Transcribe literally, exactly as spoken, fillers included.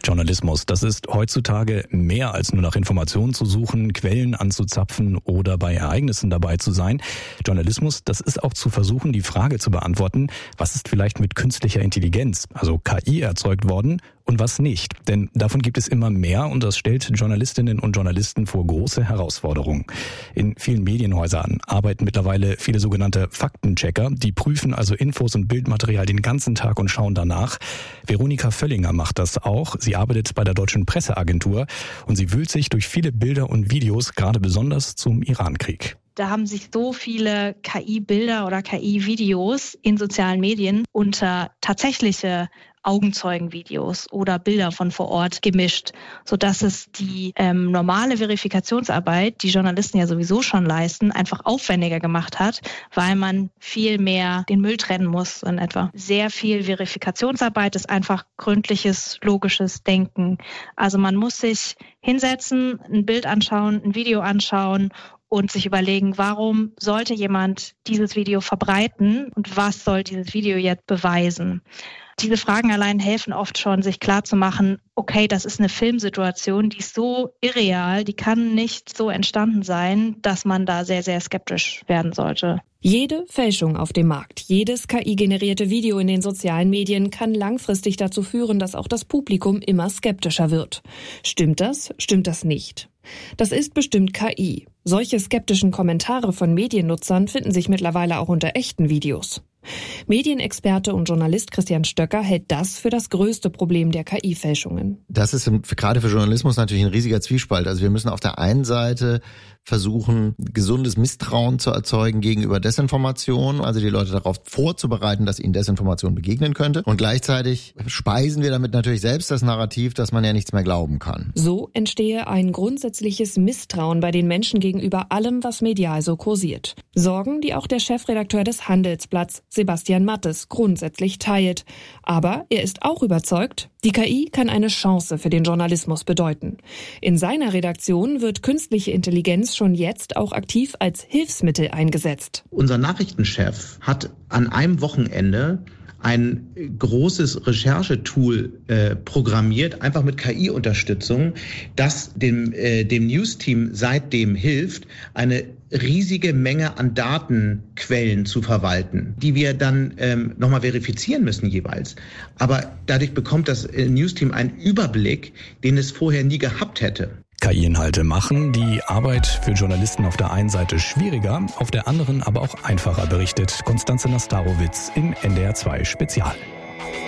Journalismus, das ist heutzutage mehr als nur nach Informationen zu suchen, Quellen anzuzapfen oder bei Ereignissen dabei zu sein. Journalismus, das ist auch zu versuchen, die Frage zu beantworten, was ist vielleicht mit künstlicher Intelligenz, also K I, erzeugt worden und was nicht. Denn davon gibt es immer mehr und das stellt Journalistinnen und Journalisten vor große Herausforderungen. In vielen Medienhäusern arbeiten mittlerweile viele sogenannte Faktenchecker, die prüfen also Infos und Bildmaterial den ganzen Tag und schauen danach. Veronika Völlinger macht das auch. Sie arbeitet bei der Deutschen Presseagentur und sie wühlt sich durch viele Bilder und Videos, gerade besonders zum Irankrieg. Da haben sich so viele K I-Bilder oder K I-Videos in sozialen Medien unter tatsächliche Augenzeugenvideos oder Bilder von vor Ort gemischt, sodass es die ähm, normale Verifikationsarbeit, die Journalisten ja sowieso schon leisten, einfach aufwendiger gemacht hat, weil man viel mehr den Müll trennen muss in etwa. Sehr viel Verifikationsarbeit ist einfach gründliches, logisches Denken. Also man muss sich hinsetzen, ein Bild anschauen, ein Video anschauen und sich überlegen, warum sollte jemand dieses Video verbreiten und was soll dieses Video jetzt beweisen? Diese Fragen allein helfen oft schon, sich klarzumachen, okay, das ist eine Filmsituation, die ist so irreal, die kann nicht so entstanden sein, dass man da sehr, sehr skeptisch werden sollte. Jede Fälschung auf dem Markt, jedes K I-generierte Video in den sozialen Medien kann langfristig dazu führen, dass auch das Publikum immer skeptischer wird. Stimmt das? Stimmt das nicht? Das ist bestimmt K I. Solche skeptischen Kommentare von Mediennutzern finden sich mittlerweile auch unter echten Videos. Medienexperte und Journalist Christian Stöcker hält das für das größte Problem der K I-Fälschungen. Das ist gerade für Journalismus natürlich ein riesiger Zwiespalt. Also wir müssen auf der einen Seite versuchen, gesundes Misstrauen zu erzeugen gegenüber Desinformation, also die Leute darauf vorzubereiten, dass ihnen Desinformation begegnen könnte. Und gleichzeitig speisen wir damit natürlich selbst das Narrativ, dass man ja nichts mehr glauben kann. So entstehe ein grundsätzliches Misstrauen bei den Menschen gegenüber allem, was medial so kursiert. Sorgen, die auch der Chefredakteur des Handelsblatts, Sebastian Mattes, grundsätzlich teilt. Aber er ist auch überzeugt, die K I kann eine Chance für den Journalismus bedeuten. In seiner Redaktion wird künstliche Intelligenz schon jetzt auch aktiv als Hilfsmittel eingesetzt. Unser Nachrichtenchef hat an einem Wochenende ein großes Recherchetool äh, programmiert, einfach mit K I-Unterstützung, das dem, äh, dem News-Team seitdem hilft, eine riesige Menge an Datenquellen zu verwalten, die wir dann ähm, nochmal verifizieren müssen jeweils. Aber dadurch bekommt das äh, News-Team einen Überblick, den es vorher nie gehabt hätte. K I-Inhalte machen die Arbeit für Journalisten auf der einen Seite schwieriger, auf der anderen aber auch einfacher, berichtet Konstanze Nastarowitz im N D R zwei Spezial.